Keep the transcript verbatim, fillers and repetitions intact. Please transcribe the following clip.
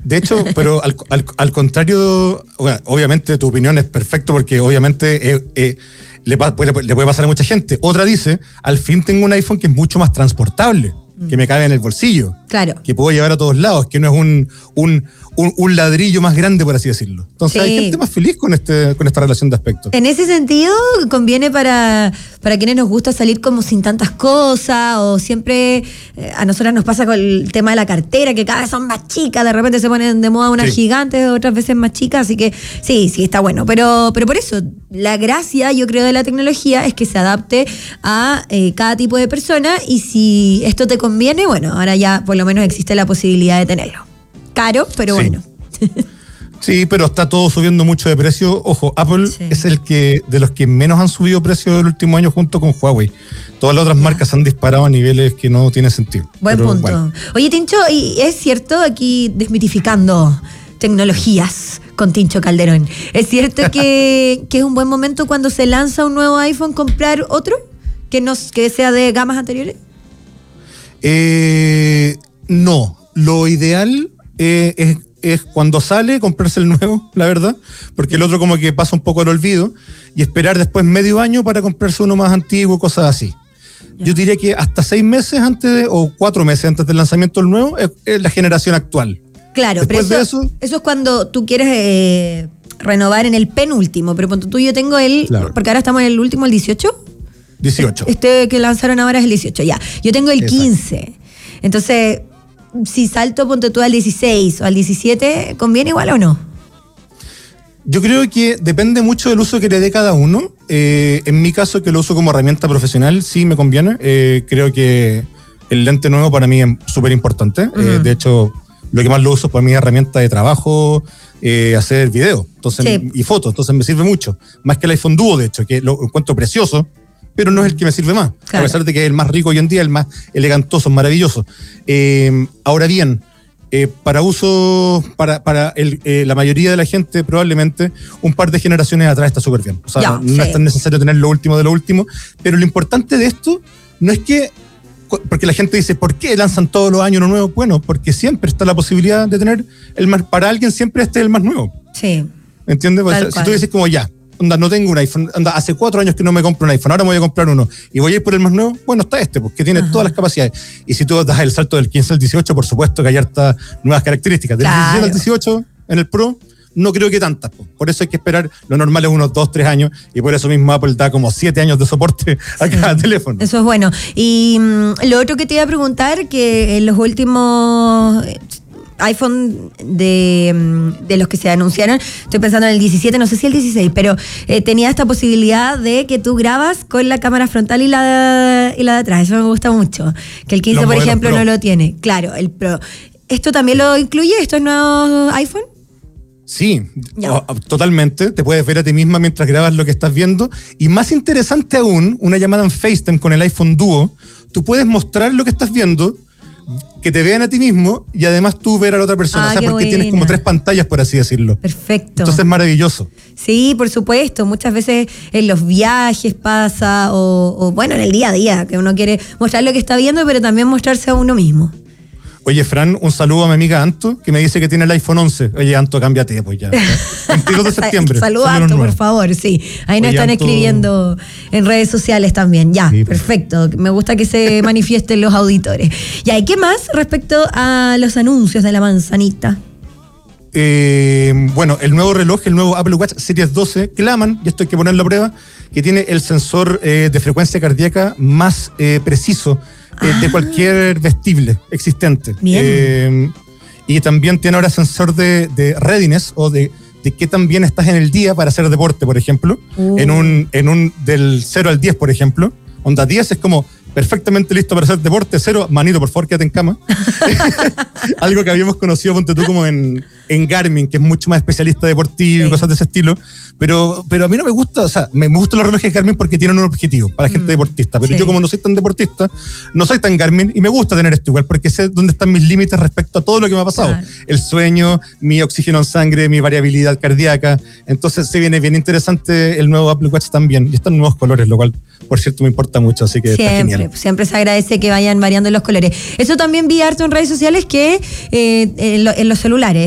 De hecho, pero al, al, al contrario, bueno, obviamente tu opinión es perfecta porque obviamente eh, eh, le, puede, le puede pasar a mucha gente. Otra dice, al fin tengo un iPhone que es mucho más transportable, mm. que me cabe en el bolsillo, claro, que puedo llevar a todos lados, que no es un, un, un, un ladrillo más grande, por así decirlo. Entonces sí. hay gente más feliz con este con esta relación de aspectos. En ese sentido, conviene para, para quienes nos gusta salir como sin tantas cosas, o siempre, eh, a nosotras nos pasa con el tema de la cartera, que cada vez son más chicas, de repente se ponen de moda unas sí. gigantes, otras veces más chicas, así que sí, sí, está bueno. Pero, pero por eso, la gracia, yo creo, de la tecnología es que se adapte a eh, cada tipo de persona, y si esto te conviene, bueno, ahora ya por lo menos existe la posibilidad de tenerlo. Caro, pero sí. bueno. Sí, pero está todo subiendo mucho de precio. Ojo, Apple sí. es el que de los que menos han subido precio del último año junto con Huawei. Todas las otras yeah. marcas han disparado a niveles que no tienen sentido. Buen pero, punto. Bueno. Oye, Tincho, y es cierto, aquí desmitificando tecnologías con Tincho Calderón, ¿es cierto que, que es un buen momento cuando se lanza un nuevo iPhone comprar otro que, no, que sea de gamas anteriores? Eh, no, lo ideal eh, es es cuando sale comprarse el nuevo, la verdad, porque el otro como que pasa un poco al olvido, y esperar después medio año para comprarse uno más antiguo, cosas así. Yeah. Yo diría que hasta seis meses antes de, o cuatro meses antes del lanzamiento del nuevo es, es la generación actual. Claro, después pero eso, de eso, eso es cuando tú quieres eh, renovar en el penúltimo, pero cuando tú yo tengo el, claro. porque ahora estamos en el último, el dieciocho. dieciocho. Este que lanzaron ahora es el dieciocho, ya. Yo tengo el Exacto. quince. Entonces, si salto, ponte tú al dieciséis o al diecisiete, ¿conviene igual o no? Yo creo que depende mucho del uso que le dé cada uno. Eh, en mi caso, que lo uso como herramienta profesional, sí me conviene. Eh, creo que el lente nuevo para mí es súper importante. Uh-huh. Eh, de hecho, lo que más lo uso es para mi herramienta de trabajo, eh, hacer video entonces, sí. y fotos. Entonces me sirve mucho. Más que el iPhone Duo, de hecho, que lo encuentro precioso, pero no es el que me sirve más, claro. a pesar de que es el más rico hoy en día, el más elegantoso, maravilloso. Eh, ahora bien, eh, para uso, para, para el, eh, la mayoría de la gente, probablemente, un par de generaciones atrás está súper bien. O sea, ya, no, no sí. es tan necesario tener lo último de lo último, pero lo importante de esto no es que, porque la gente dice, ¿por qué lanzan todos los años uno nuevo? Bueno, porque siempre está la posibilidad de tener el más, para alguien siempre este es el más nuevo. Sí. ¿Entiendes? O sea, si tú dices como ya, Anda, no tengo un iPhone, anda, hace cuatro años que no me compro un iPhone, ahora me voy a comprar uno y voy a ir por el más nuevo, bueno, está este, porque tiene Ajá. todas las capacidades. Y si tú das el salto del quince al dieciocho, por supuesto que hay hartas nuevas características. Del claro. diecisiete al dieciocho, en el Pro, no creo que tantas. Por eso hay que esperar, lo normal es unos dos, tres años, y por eso mismo Apple da como siete años de soporte a sí. cada teléfono. Eso es bueno. Y mmm, lo otro que te iba a preguntar, que en los últimos iPhone de, de los que se anunciaron, estoy pensando en el diecisiete, no sé si el dieciséis, pero eh, tenía esta posibilidad de que tú grabas con la cámara frontal y la, y la de atrás. Eso me gusta mucho. Que el quince, por ejemplo, Pro. No lo tiene. Claro, el Pro. ¿Esto también lo incluye, estos nuevos iPhone? Sí, no. totalmente. Te puedes ver a ti misma mientras grabas lo que estás viendo. Y más interesante aún, una llamada en FaceTime con el iPhone Duo, tú puedes mostrar lo que estás viendo, que te vean a ti mismo y además tú ver a la otra persona. Ah, o sea, porque buena. Tienes como tres pantallas, por así decirlo. Perfecto. Entonces es maravilloso. Sí, por supuesto. Muchas veces en los viajes pasa, o, o bueno, en el día a día, que uno quiere mostrar lo que está viendo, pero también mostrarse a uno mismo. Oye, Fran, un saludo a mi amiga Anto, que me dice que tiene el iPhone once. Oye, Anto, cámbiate, pues ya. veintidós de septiembre. Saludos a Anto, por favor, sí. Ahí nos Oye, están Anto... escribiendo en redes sociales también. Ya, sí, perfecto. Me gusta que se manifiesten los auditores. Ya, ¿y qué más respecto a los anuncios de la manzanita? Eh, bueno, el nuevo reloj, el nuevo Apple Watch Series doce, claman, y esto hay que ponerlo a prueba, que tiene el sensor eh, de frecuencia cardíaca más eh, preciso eh, ah. de cualquier vestible existente. Bien. Eh, y también tiene ahora sensor de, de readiness, o de, de qué tan bien estás en el día para hacer deporte, por ejemplo. Uh. En un, en un del cero al diez, por ejemplo. Onda diez es como perfectamente listo para hacer deporte, cero, manito, por favor, quédate en cama. Algo que habíamos conocido, ponte tú, como en, en Garmin, que es mucho más especialista deportivo y sí. cosas de ese estilo. Pero, pero a mí no me gusta, o sea, me gustan los relojes Garmin porque tienen un objetivo para la gente mm, deportista. Pero sí. yo, como no soy tan deportista, no soy tan Garmin, y me gusta tener esto igual, porque sé dónde están mis límites respecto a todo lo que me ha pasado. Claro. El sueño, mi oxígeno en sangre, mi variabilidad cardíaca. Entonces se viene bien interesante el nuevo Apple Watch también. Y están nuevos colores, lo cual, por cierto, me importa mucho, así que siempre, está genial. Siempre se agradece que vayan variando los colores. Eso también vi harto en redes sociales, que eh, en, lo, en los celulares